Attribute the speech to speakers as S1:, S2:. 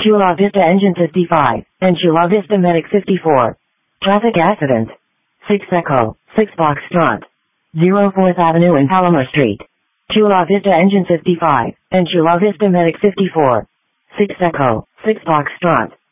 S1: Chula Vista Engine 55, and Chula Vista Medic 54. Traffic accident. 6 Echo, 6 Foxtrot. 04th Avenue and Palomar Street. Chula Vista Engine 55, and Chula Vista Medic 54. 6 Echo, 6 Foxtrot.